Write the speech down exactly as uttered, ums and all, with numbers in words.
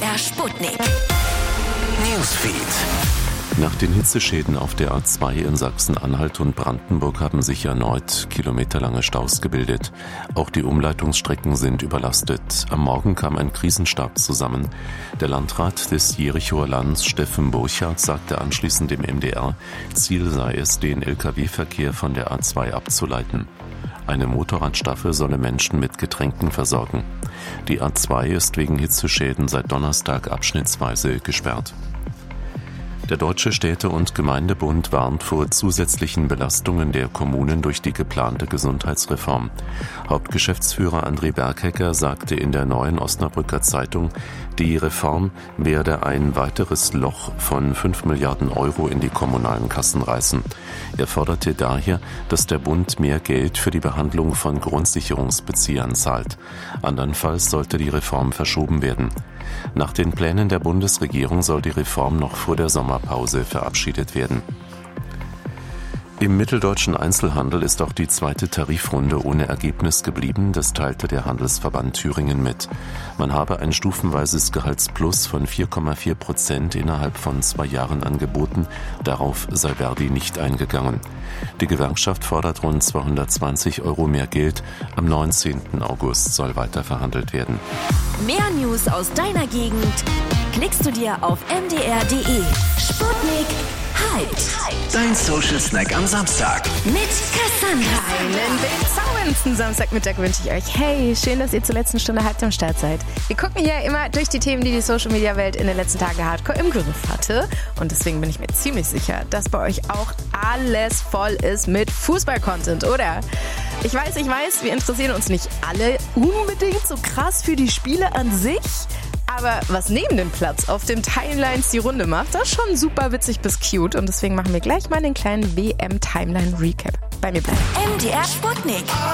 R Sputnik. Newsfeed. Nach den Hitzeschäden auf der A zwei in Sachsen-Anhalt und Brandenburg haben sich erneut kilometerlange Staus gebildet. Auch die Umleitungsstrecken sind überlastet. Am Morgen kam ein Krisenstab zusammen. Der Landrat des Jerichoer Landes, Steffen Burchardt, sagte anschließend dem M D R, Ziel sei es, den L K W-Verkehr von der A zwei abzuleiten. Eine Motorradstaffel solle Menschen mit Getränken versorgen. Die A zwei ist wegen Hitzeschäden seit Donnerstag abschnittsweise gesperrt. Der Deutsche Städte- und Gemeindebund warnt vor zusätzlichen Belastungen der Kommunen durch die geplante Gesundheitsreform. Hauptgeschäftsführer André Berghecker sagte in der Neuen Osnabrücker Zeitung, die Reform werde ein weiteres Loch von fünf Milliarden Euro in die kommunalen Kassen reißen. Er forderte daher, dass der Bund mehr Geld für die Behandlung von Grundsicherungsbeziehern zahlt. Andernfalls sollte die Reform verschoben werden. Nach den Plänen der Bundesregierung soll die Reform noch vor der Sommerpause verabschiedet werden. Im mitteldeutschen Einzelhandel ist auch die zweite Tarifrunde ohne Ergebnis geblieben, das teilte der Handelsverband Thüringen mit. Man habe ein stufenweises Gehaltsplus von vier Komma vier Prozent innerhalb von zwei Jahren angeboten, darauf sei Verdi nicht eingegangen. Die Gewerkschaft fordert rund zweihundertzwanzig Euro mehr Geld, am neunzehnten August soll weiter verhandelt werden. Mehr News aus deiner Gegend klickst du dir auf m d r punkt d e. Sputnik Hyped. Dein Social Snack am Samstag. Mit Cassandra. Einen bezauberndsten Samstagmittag wünsche ich euch. Hey, schön, dass ihr zur letzten Stunde Hyped am Start seid. Wir gucken hier immer durch die Themen, die die Social-Media-Welt in den letzten Tagen hardcore im Griff hatte. Und deswegen bin ich mir ziemlich sicher, dass bei euch auch alles voll ist mit Fußball-Content, oder? Ich weiß, ich weiß, wir interessieren uns nicht alle unbedingt so krass für die Spiele an sich. Aber was neben dem Platz auf den Timelines die Runde macht, das ist schon super witzig bis cute. Und deswegen machen wir gleich mal den kleinen W M-Timeline-Recap. Bei mir bleiben. M D R Sputnik.